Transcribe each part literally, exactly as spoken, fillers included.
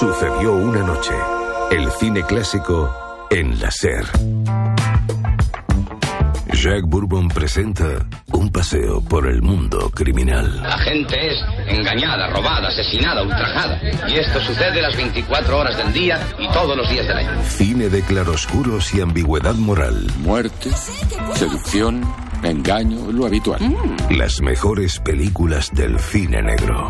Sucedió una noche. El cine clásico en la SER. Jack Bourbon presenta un paseo por el mundo criminal. La gente es engañada, robada, asesinada, ultrajada. Y esto sucede las veinticuatro horas del día y todos los días del año. Cine de claroscuros y ambigüedad moral. Muerte, seducción, engaño, lo habitual. Mm. Las mejores películas del cine negro.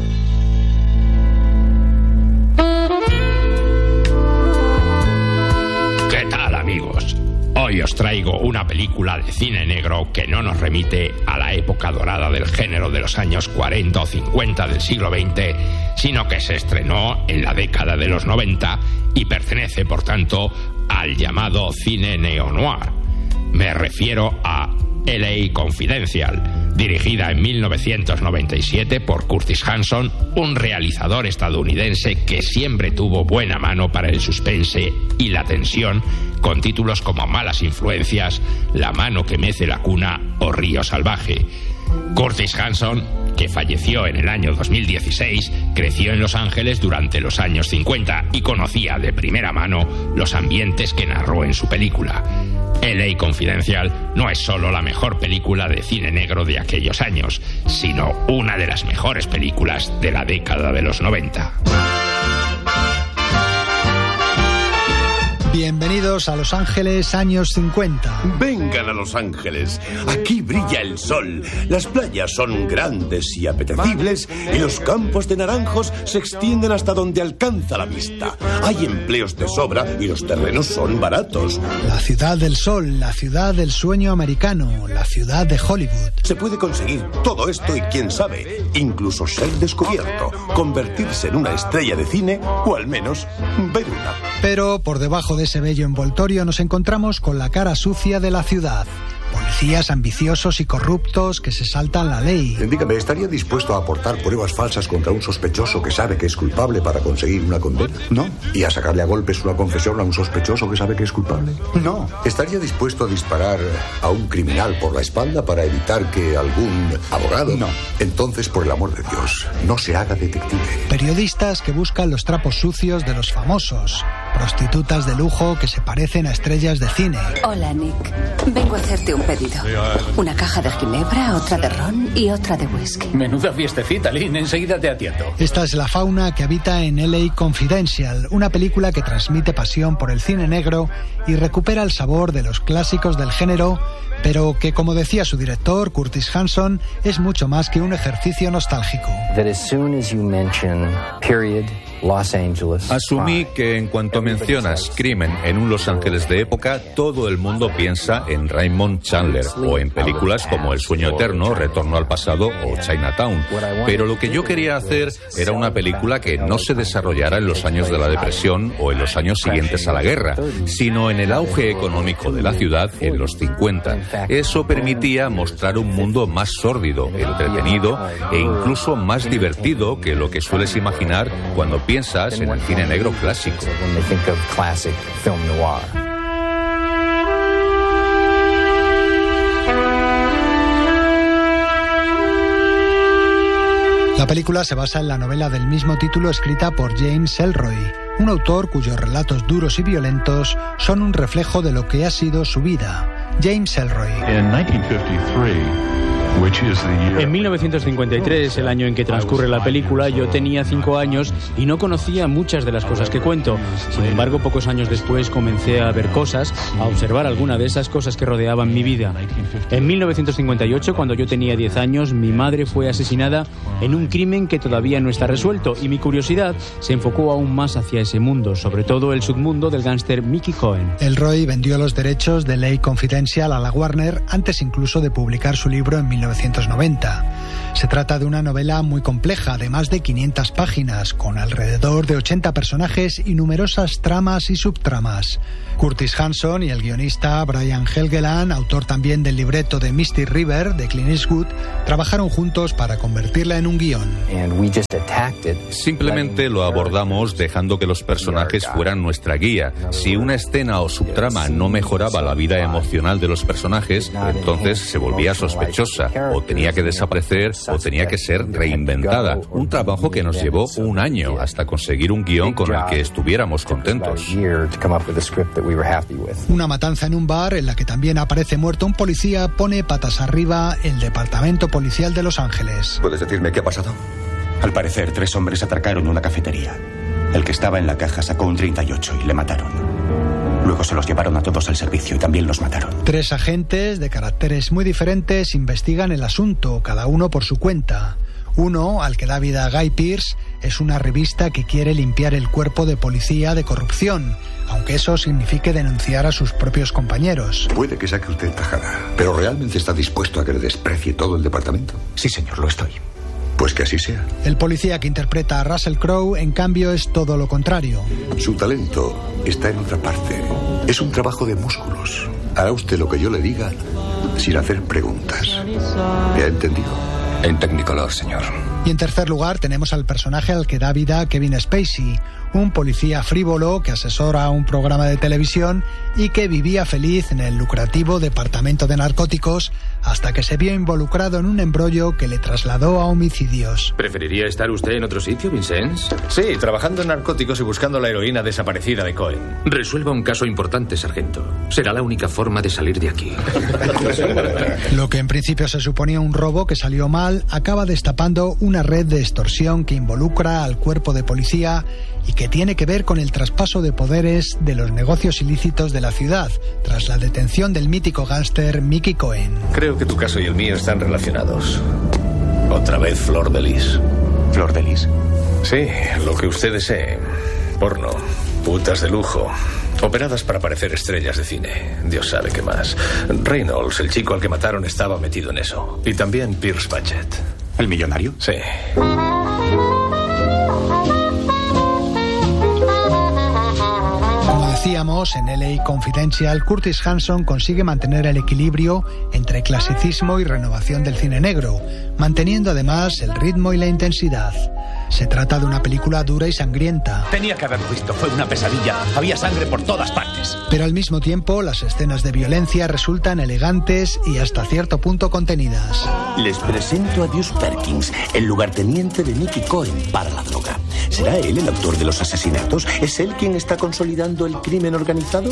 ¿Qué tal, amigos? Hoy os traigo una película de cine negro que no nos remite a la época dorada del género de los años cuarenta o cincuenta del siglo veinte, sino que se estrenó en la década de los noventa y pertenece, por tanto, al llamado cine neo-noir. Me refiero a L A Confidential, dirigida en mil novecientos noventa y siete por Curtis Hanson, un realizador estadounidense que siempre tuvo buena mano para el suspense y la tensión, con títulos como Malas influencias, La mano que mece la cuna o Río salvaje. Curtis Hanson, que falleció en el año dos mil dieciséis, creció en Los Ángeles durante los años cincuenta y conocía de primera mano los ambientes que narró en su película. L A Confidential no es solo la mejor película de cine negro de aquellos años, sino una de las mejores películas de la década de los noventa. Bienvenidos a Los Ángeles años cincuenta. Vengan a Los Ángeles. Aquí brilla el sol. Las playas son grandes y apetecibles y los campos de naranjos se extienden hasta donde alcanza la vista. Hay empleos de sobra y los terrenos son baratos. La ciudad del sol, la ciudad del sueño americano, la ciudad de Hollywood. Se puede conseguir todo esto y quién sabe, incluso ser descubierto, convertirse en una estrella de cine o al menos ver una. Pero por debajo de ese bello envoltorio nos encontramos con la cara sucia de la ciudad. Policías ambiciosos y corruptos que se saltan la ley. Dígame, ¿estaría dispuesto a aportar pruebas falsas contra un sospechoso que sabe que es culpable para conseguir una condena? No. ¿Y a sacarle a golpes una confesión a un sospechoso que sabe que es culpable? No. ¿Estaría dispuesto a disparar a un criminal por la espalda para evitar que algún abogado... No. Entonces, por el amor de Dios, no se haga detective. Periodistas que buscan los trapos sucios de los famosos. Prostitutas de lujo que se parecen a estrellas de cine. Hola, Nick. Vengo a hacerte un pedido. Una caja de ginebra, otra de ron y otra de whisky. Menuda fiestecita, Lynn. Enseguida te atiendo. Esta es la fauna que habita en L A Confidential, una película que transmite pasión por el cine negro y recupera el sabor de los clásicos del género, pero que, como decía su director, Curtis Hanson, es mucho más que un ejercicio nostálgico. Asumí que en cuanto mencionas crimen en un Los Ángeles de época, todo el mundo piensa en Raymond Chandler o en películas como El sueño eterno, Retorno al pasado o Chinatown. Pero lo que yo quería hacer era una película que no se desarrollara en los años de la depresión o en los años siguientes a la guerra, sino en el auge económico de la ciudad en los cincuenta. Eso permitía mostrar un mundo más sórdido, entretenido e incluso más divertido que lo que sueles imaginar cuando piensas en el cine negro clásico. La película se basa en la novela del mismo título escrita por James Ellroy, un autor cuyos relatos duros y violentos son un reflejo de lo que ha sido su vida. James Ellroy. En mil novecientos cincuenta y tres, el año en que transcurre la película, yo tenía cinco años y no conocía muchas de las cosas que cuento. Sin embargo, pocos años después comencé a ver cosas, a observar alguna de esas cosas que rodeaban mi vida. En mil novecientos cincuenta y ocho, cuando yo tenía diez años, mi madre fue asesinada en un crimen que todavía no está resuelto y mi curiosidad se enfocó aún más hacia ese mundo, sobre todo el submundo del gángster Mickey Cohen. Ellroy vendió los derechos de L A Confidential a la Warner antes incluso de publicar su libro en mil novecientos noventa. Se trata de una novela muy compleja, de más de quinientas páginas, con alrededor de ochenta personajes y numerosas tramas y subtramas. Curtis Hanson y el guionista Brian Helgeland, autor también del libreto de Misty River de Clint Eastwood, trabajaron juntos para convertirla en un guión. Simplemente lo abordamos dejando que los personajes fueran nuestra guía. Si una escena o subtrama no mejoraba la vida emocional de los personajes, entonces se volvía sospechosa. o tenía que desaparecer o tenía que ser reinventada. Un trabajo que nos llevó un año hasta conseguir un guión con el que estuviéramos contentos. Una matanza en un bar en la que también aparece muerto un policía pone patas arriba el Departamento Policial de Los Ángeles. ¿Puedes decirme qué ha pasado? Al parecer, tres hombres atracaron una cafetería. El que estaba en la caja sacó un treinta y ocho y le mataron. Luego se los llevaron a todos al servicio y también los mataron. Tres agentes de caracteres muy diferentes investigan el asunto, cada uno por su cuenta. Uno, al que da vida a Guy Pearce, es una revista que quiere limpiar el cuerpo de policía de corrupción, aunque eso signifique denunciar a sus propios compañeros. Puede que saque usted tajada, pero ¿realmente está dispuesto a que le desprecie todo el departamento? Sí, señor, lo estoy. Pues que así sea. El policía que interpreta a Russell Crowe, en cambio, es todo lo contrario. Su talento está en otra parte. Es un trabajo de músculos. Hará usted lo que yo le diga sin hacer preguntas. ¿Me ha entendido? En Technicolor, señor. Y en tercer lugar tenemos al personaje al que da vida Kevin Spacey, un policía frívolo que asesora un programa de televisión y que vivía feliz en el lucrativo departamento de narcóticos hasta que se vio involucrado en un embrollo que le trasladó a homicidios. ¿Preferiría estar usted en otro sitio, Vincennes? Sí, trabajando en narcóticos y buscando la heroína desaparecida de Cohen. Resuelva un caso importante, sargento. Será la única forma de salir de aquí. Lo que en principio se suponía un robo que salió mal acaba destapando una red de extorsión que involucra al cuerpo de policía y que tiene que ver con el traspaso de poderes de los negocios ilícitos de la ciudad, tras la detención del mítico gángster Mickey Cohen. Creo que tu caso y el mío están relacionados. Otra vez Flor de Lis. ¿Flor de Lis? Sí, lo que usted desee. Porno, putas de lujo, operadas para parecer estrellas de cine. Dios sabe qué más. Reynolds, el chico al que mataron, estaba metido en eso. Y también Pierce Batchett. ¿El millonario? Sí. Decíamos, en L A Confidential, Curtis Hanson consigue mantener el equilibrio entre clasicismo y renovación del cine negro, manteniendo además el ritmo y la intensidad. Se trata de una película dura y sangrienta. Tenía que haberlo visto, fue una pesadilla. Había sangre por todas partes. Pero al mismo tiempo, las escenas de violencia resultan elegantes y hasta cierto punto contenidas. Les presento a Deuce Perkins, el lugarteniente de Mickey Cohen para la droga. ¿Será él el autor de los asesinatos? ¿Es él quien está consolidando el crimen organizado?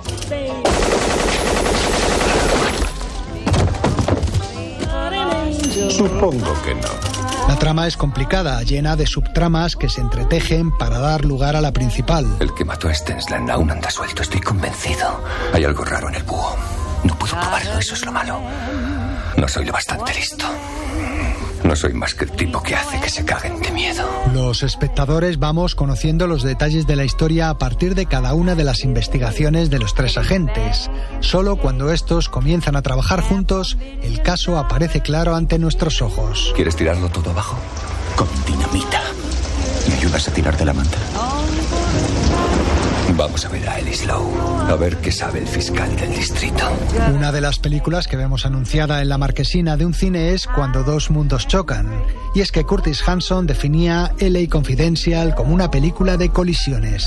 Supongo que no. La trama es complicada, llena de subtramas que se entretejen para dar lugar a la principal. El que mató a Stensland aún anda suelto, estoy convencido. Hay algo raro en el búho. No puedo probarlo, eso es lo malo. No soy lo bastante listo. No soy más que el tipo que hace que se caguen de miedo. Los espectadores vamos conociendo los detalles de la historia a partir de cada una de las investigaciones de los tres agentes. Solo cuando estos comienzan a trabajar juntos, el caso aparece claro ante nuestros ojos. ¿Quieres tirarlo todo abajo? Con dinamita. ¿Me ayudas a tirar de la manta? Vamos a ver a Ellis Lowe, a ver qué sabe el fiscal del distrito. Una de las películas que vemos anunciada en la marquesina de un cine es Cuando dos mundos chocan. Y es que Curtis Hanson definía L A Confidential como una película de colisiones.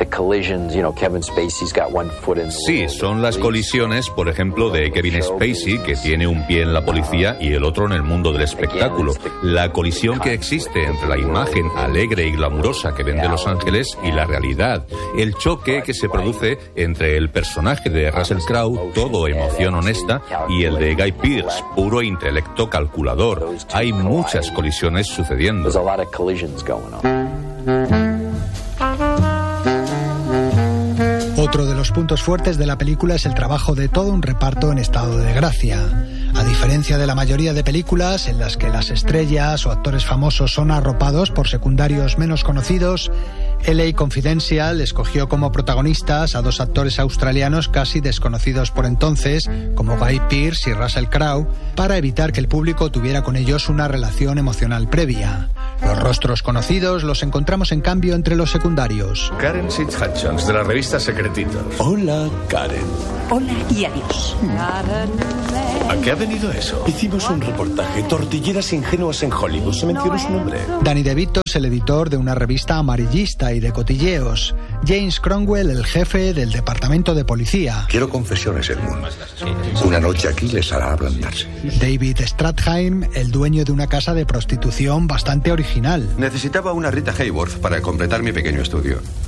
Sí, son las colisiones, por ejemplo, de Kevin Spacey, que tiene un pie en la policía y el otro en el mundo del espectáculo. La colisión que existe entre la imagen alegre y glamurosa que vende Los Ángeles y la realidad. El choque que se produce entre el personaje de Russell Crowe, todo emoción honesta, y el de Guy Pearce, puro intelecto calculador. Hay muchas colisiones sucediendo. Otro de los puntos fuertes de la película es el trabajo de todo un reparto en estado de gracia. A diferencia de la mayoría de películas en las que las estrellas o actores famosos son arropados por secundarios menos conocidos, L A Confidential escogió como protagonistas a dos actores australianos casi desconocidos por entonces, como Guy Pearce y Russell Crowe, para evitar que el público tuviera con ellos una relación emocional previa. Los rostros conocidos los encontramos en cambio entre los secundarios. Karen Sitch Hutchins, de la revista Secretitos. Hola, Karen. Hola y adiós. ¿A qué ha venido eso? Hicimos un reportaje, Tortilleras Ingenuas en Hollywood. Se mencionó su nombre. Danny DeVito es el editor de una revista amarillista y de cotilleos. James Cromwell, el jefe del departamento de policía. Quiero confesiones, Edmund. Una noche aquí les hará ablandarse. David Strathairn, el dueño de una casa de prostitución bastante original. Necesitaba una Rita Hayworth para completar mi pequeño estudio.